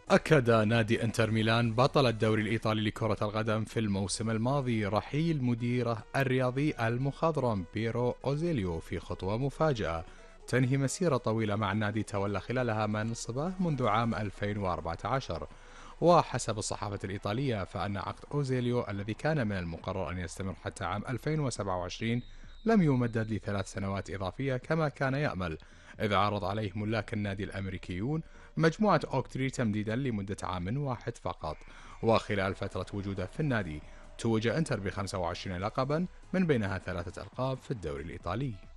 أكد نادي انتر ميلان بطل الدوري الإيطالي لكرة القدم في الموسم الماضي رحيل مديره الرياضي المخضرم بيرو أوزيليو في خطوة مفاجئة تنهي مسيرة طويلة مع النادي تولى خلالها منصبه منذ عام 2014. وحسب الصحافة الإيطالية فإن عقد أوزيليو الذي كان من المقرر أن يستمر حتى عام 2027 لم يمدد لثلاث سنوات إضافية كما كان يأمل، إذ عرض عليه ملاك النادي الأمريكيون مجموعة أوكتري تمديدا لمدة عام واحد فقط. وخلال فترة وجوده في النادي توج انتر ب 25 لقبا من بينها ثلاثة ألقاب في الدوري الإيطالي.